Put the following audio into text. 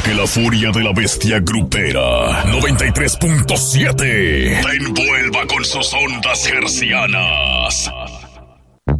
que la furia de la bestia grupera 93.7 te envuelva con sus ondas hercianas.